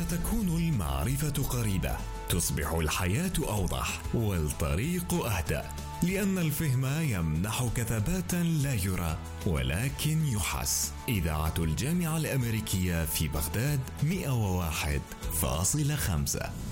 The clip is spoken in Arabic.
تكون المعرفة قريبة، تصبح الحياة أوضح والطريق أهدأ، لأن الفهم يمنحك ثباتا لا يرى ولكن يحس. إذاعة الجامعة الأمريكية في بغداد 101.5.